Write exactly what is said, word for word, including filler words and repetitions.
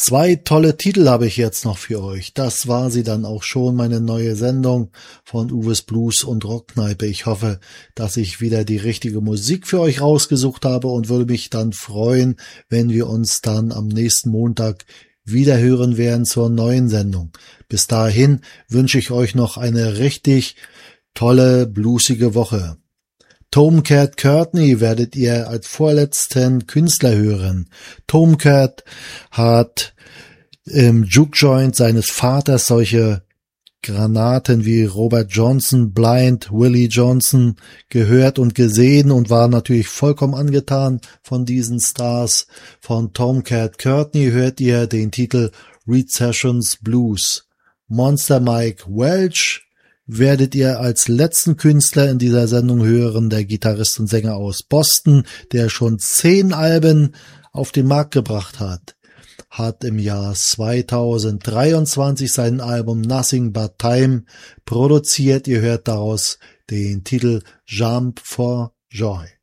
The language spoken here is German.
Zwei tolle Titel habe ich jetzt noch für euch. Das war sie dann auch schon, meine neue Sendung von Uwes Blues und Rockkneipe. Ich hoffe, dass ich wieder die richtige Musik für euch rausgesucht habe und würde mich dann freuen, wenn wir uns dann am nächsten Montag wieder hören werden zur neuen Sendung. Bis dahin wünsche ich euch noch eine richtig tolle, bluesige Woche. Tomcat Courtney werdet ihr als vorletzten Künstler hören. Tomcat hat im Juke Joint seines Vaters solche Granaten wie Robert Johnson, Blind, Willie Johnson gehört und gesehen und war natürlich vollkommen angetan von diesen Stars. Von Tomcat Courtney hört ihr den Titel Recessions Blues. Monster Mike Welch werdet ihr als letzten Künstler in dieser Sendung hören, der Gitarrist und Sänger aus Boston, der schon zehn Alben auf den Markt gebracht hat, hat im Jahr zweitausenddreiundzwanzig sein Album Nothing But Time produziert. Ihr hört daraus den Titel Jump for Joy.